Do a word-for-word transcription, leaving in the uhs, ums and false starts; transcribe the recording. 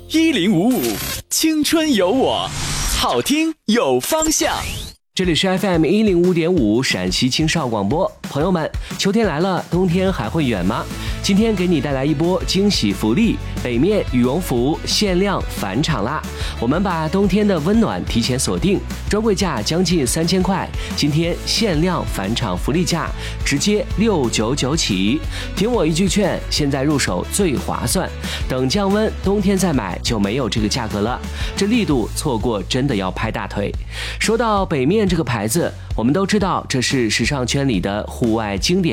一零五五，青春有我，好听有方向。 这里是 F M 一零五点五陕西青少广播，朋友们，秋天来了，冬天还会远吗？今天给你带来一波惊喜福利，北面羽绒服限量返场啦！我们把冬天的温暖提前锁定，专柜价将近三千块，今天限量返场福利价直接六九九起。听我一句劝，现在入手最划算，等降温，冬天再买就没有这个价格了。这力度错过真的要拍大腿。说到北面这个牌子，我们都知道这是时尚圈里的户外经典